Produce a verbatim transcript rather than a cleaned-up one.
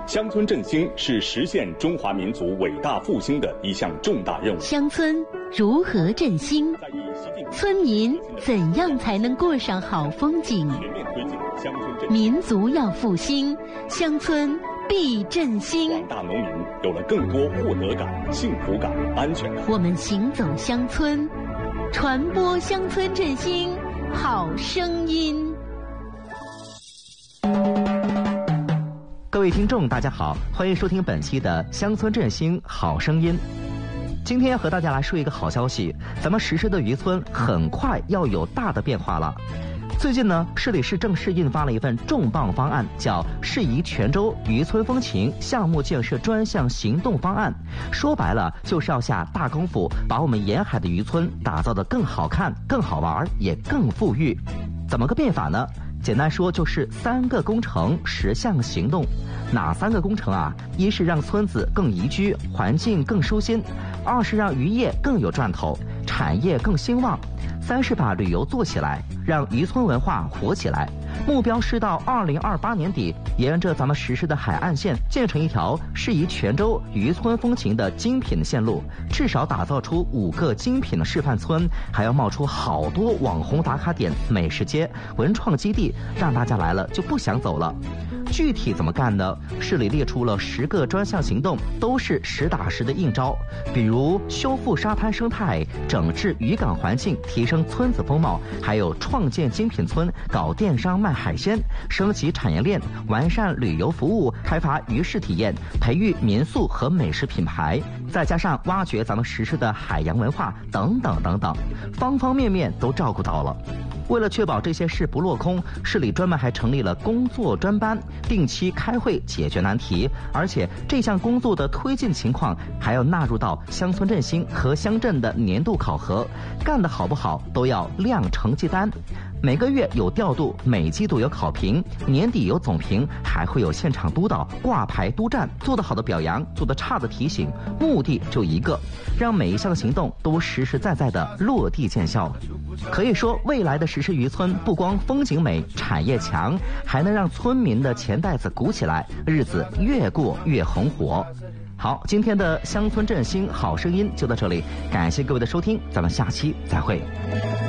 乡村振兴是实现中华民族伟大复兴的一项重大任务。 乡村如何振兴？村民怎样才能过上好风景？民族要复兴，乡村必振兴。 广大农民有了更多获得感、幸福感、安全感。 我们行走乡村，传播乡村振兴好声音。 各位听众大家好，欢迎收听本期的乡村振兴好声音。今天和大家来说一个好消息，咱们实施的渔村很快要有大的变化了。最近呢，市里市正式印发了一份重磅方案，叫《适宜泉州渔村风情项目建设专项行动方案》。说白了，就是要下大功夫，把我们沿海的渔村打造得更好看、更好玩，也更富裕。怎么个变法呢？简单说就是三个工程十项行动。哪三个工程啊？一是让村子更宜居，环境更舒心；二是让渔业更有赚头，产业更兴旺；三是把旅游做起来，让渔村文化活起来。目标是到二零二八年底，沿着咱们实施的海岸线建成一条适宜泉州渔村风情的精品线路，至少打造出五个精品的示范村，还要冒出好多网红打卡点、美食街、文创基地，让大家来了就不想走了。具体怎么干呢？市里列出了十个专项行动，都是实打实的硬招，比如修复沙滩生态、整治渔港环境、提升村子风貌，还有创建精品村、搞电商卖海鲜、升级产业链、完善旅游服务、开发渔市体验、培育民宿和美食品牌，再加上挖掘咱们实施的海洋文化等等等等，方方面面都照顾到了。为了确保这些事不落空，市里专门还成立了工作专班，定期开会解决难题，而且这项工作的推进情况还要纳入到乡村振兴和乡镇的年度考核，干得好不好都要亮成绩单。每个月有调度，每季度有考评，年底有总评，还会有现场督导、挂牌督战，做得好的表扬，做得差的提醒，目的就一个，让每一项行动都实实在在的落地见效。可以说，未来的实施渔村不光风景美、产业强，还能让村民的钱袋子鼓起来，日子越过越红火。好，今天的乡村振兴好声音就到这里，感谢各位的收听，咱们下期再会。